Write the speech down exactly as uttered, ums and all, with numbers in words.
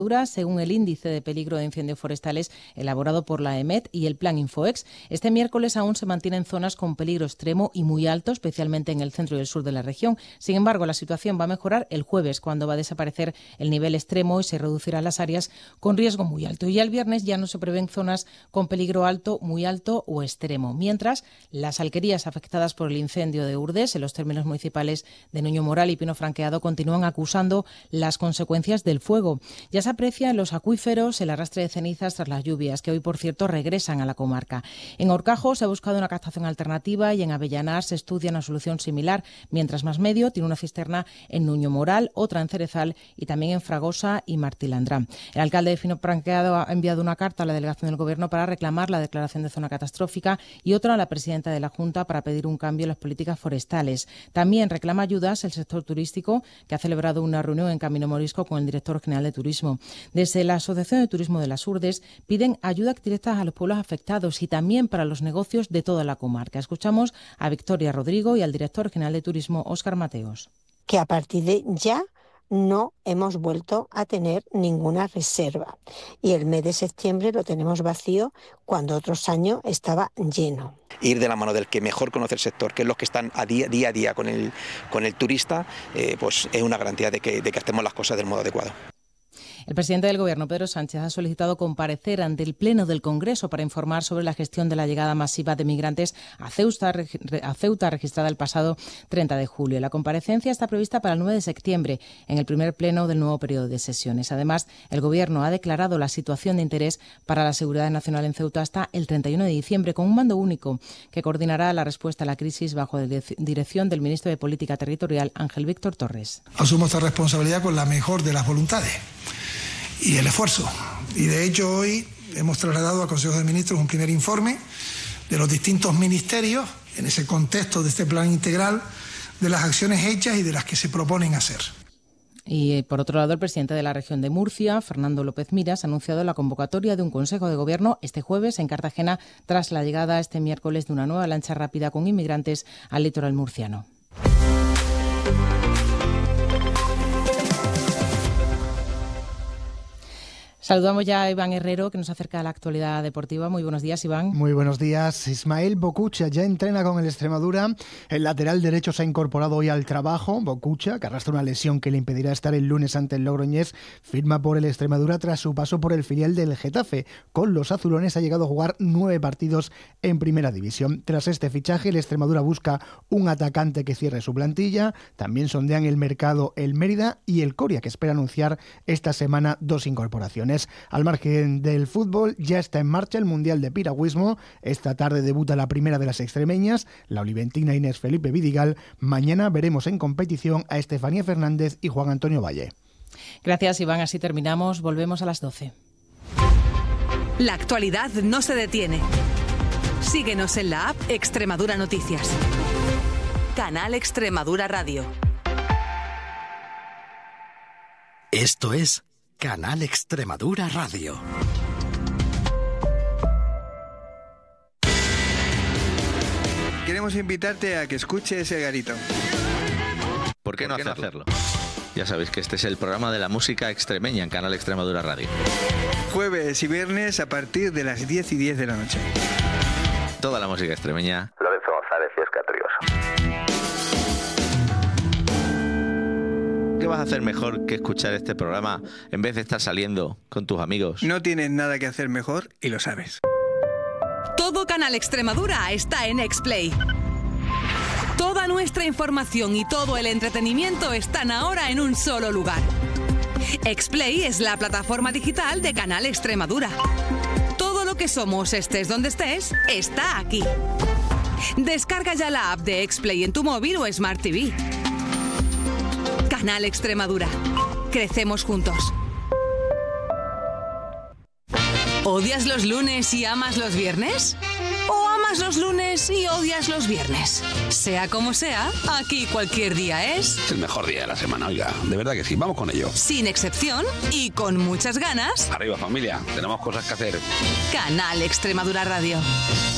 según el índice de peligro de incendios forestales elaborado por la E M E T y el Plan Infoex. Este miércoles aún se mantienen zonas con peligro extremo y muy alto, especialmente en el centro y el sur de la región. Sin embargo, la situación va a mejorar el jueves, cuando va a desaparecer el nivel extremo y se reducirán las áreas con riesgo muy alto. Y el viernes ya no se prevén zonas con peligro alto, muy alto o extremo. Mientras, las alquerías afectadas por el incendio de Urdes, en los términos municipales de Nuño Moral y Pino Franqueado, continúan acusando las consecuencias del fuego. Ya se aprecia en los acuíferos el arrastre de cenizas tras las lluvias, que hoy, por cierto, regresan a la comarca. En Horcajo se ha buscado una captación alternativa y en Avellanar se estudia una solución similar, mientras Más Medio tiene una cisterna en Nuño Moral, otra en Cerezal y también en Fragosa y Martilandrá. El alcalde de Pino Franqueado ha enviado una carta a la delegación del Gobierno para reclamar la declaración de zona catastrófica y otra a la presidenta de la Junta para pedir un cambio en las políticas forestales. También reclama ayudas el sector turístico, que ha celebrado una reunión en Camino Morisco con el director general de Turismo. Desde la Asociación de Turismo de las Urdes piden ayudas directas a los pueblos afectados y también para los negocios de toda la comarca. Escuchamos a Victoria Rodrigo y al director general de Turismo, Óscar Mateos. Que a partir de ya no hemos vuelto a tener ninguna reserva y el mes de septiembre lo tenemos vacío cuando otros años estaba lleno. Ir de la mano del que mejor conoce el sector, que es los que están a día, día a día con el, con el turista, eh, pues es una garantía de que, de que hacemos las cosas del modo adecuado. El presidente del Gobierno, Pedro Sánchez, ha solicitado comparecer ante el Pleno del Congreso para informar sobre la gestión de la llegada masiva de migrantes a Ceuta, a Ceuta registrada el pasado treinta de julio. La comparecencia está prevista para el nueve de septiembre, en el primer pleno del nuevo periodo de sesiones. Además, el Gobierno ha declarado la situación de interés para la seguridad nacional en Ceuta hasta el treinta y uno de diciembre, con un mando único que coordinará la respuesta a la crisis bajo la dirección del ministro de Política Territorial, Ángel Víctor Torres. Asumo esta responsabilidad con la mejor de las voluntades y el esfuerzo. Y de hecho hoy hemos trasladado al Consejo de Ministros un primer informe de los distintos ministerios en ese contexto de este plan integral de las acciones hechas y de las que se proponen hacer. Y por otro lado, el presidente de la región de Murcia, Fernando López Miras, ha anunciado la convocatoria de un Consejo de Gobierno este jueves en Cartagena tras la llegada este miércoles de una nueva lancha rápida con inmigrantes al litoral murciano. Saludamos ya a Iván Herrero, que nos acerca a la actualidad deportiva. Muy buenos días, Iván. Muy buenos días. Ismael Bocucha ya entrena con el Extremadura. El lateral derecho se ha incorporado hoy al trabajo. Bocucha, que arrastra una lesión que le impedirá estar el lunes ante el Logroñés, firma por el Extremadura tras su paso por el filial del Getafe. Con los azulones ha llegado a jugar nueve partidos en Primera División. Tras este fichaje, el Extremadura busca un atacante que cierre su plantilla. También sondean el mercado el Mérida y el Coria, que espera anunciar esta semana dos incorporaciones. Al margen del fútbol, ya está en marcha el Mundial de Piragüismo. Esta tarde debuta la primera de las extremeñas, la oliventina Inés Felipe Vidigal. Mañana veremos en competición a Estefanía Fernández y Juan Antonio Valle. Gracias, Iván. Así terminamos. Volvemos a las doce. La actualidad no se detiene. Síguenos en la app Extremadura Noticias. Canal Extremadura Radio. Esto es Canal Extremadura Radio. Queremos invitarte a que escuches El Garito. ¿Por qué no ¿Por qué hacerlo? No hacerlo? Ya sabéis que este es el programa de la música extremeña en Canal Extremadura Radio. Jueves y viernes a partir de las diez y diez de la noche. Toda la música extremeña. Lorenzo González y Oscar Trioso. ¿Qué vas a hacer mejor que escuchar este programa en vez de estar saliendo con tus amigos? No tienes nada que hacer mejor y lo sabes. Todo Canal Extremadura está en Explay. Toda nuestra información y todo el entretenimiento están ahora en un solo lugar. Explay es la plataforma digital de Canal Extremadura. Todo lo que somos, estés donde estés, está aquí. Descarga ya la app de Explay en tu móvil o Smart T V. Canal Extremadura. Crecemos juntos. ¿Odias los lunes y amas los viernes? ¿O amas los lunes y odias los viernes? Sea como sea, aquí cualquier día es... Es el mejor día de la semana, oiga. De verdad que sí, vamos con ello. Sin excepción y con muchas ganas. Arriba, familia. Tenemos cosas que hacer. Canal Extremadura Radio.